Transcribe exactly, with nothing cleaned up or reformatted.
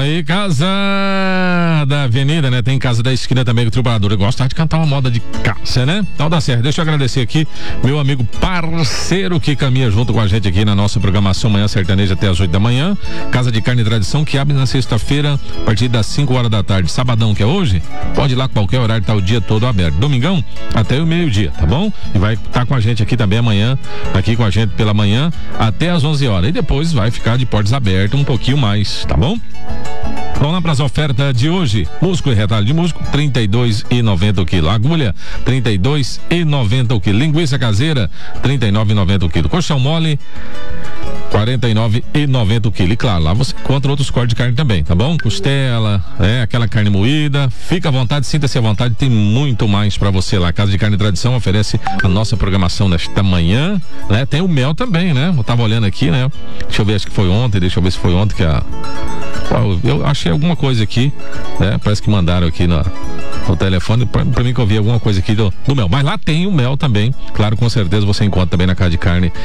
Aí, casa da Avenida, né? Tem casa da esquina também, que o Tribunador gosta de cantar uma moda de caça, né? Então dá certo. Deixa eu agradecer aqui meu amigo parceiro que caminha junto com a gente aqui na nossa programação Manhã Sertaneja até as oito da manhã. Casa de Carne e Tradição, que abre na sexta-feira a partir das cinco horas da tarde. Sabadão, que é hoje, pode ir lá qualquer horário, tá o dia todo aberto. Domingão, até o meio-dia, tá bom? E vai estar com a gente aqui também amanhã, aqui com a gente pela manhã, até as onze horas. E depois vai ficar de portas abertas um pouquinho mais, tá bom? Vamos lá para as ofertas de hoje. Músculo e retalho de músculo, trinta e dois reais e noventa centavos o quilo. Agulha, trinta e dois reais e noventa centavos o quilo. Linguiça caseira, trinta e nove reais e noventa centavos o quilo. Colchão mole, quarenta e nove reais e noventa centavos o quilo. E claro, lá você encontra outros cortes de carne também, tá bom? Costela, é, aquela carne moída. Fica à vontade, sinta-se à vontade, tem muito mais para você lá. Casa de Carne e Tradição oferece a nossa programação nesta manhã, né? Tem o mel também, né? Eu tava olhando aqui, né? Deixa eu ver, acho que foi ontem, deixa eu ver se foi ontem que a... Eu achei alguma coisa aqui, né? Parece que mandaram aqui no, no telefone pra, pra mim que eu vi alguma coisa aqui do, do mel. Mas lá tem o mel também. Claro, com certeza você encontra também na Casa de Carne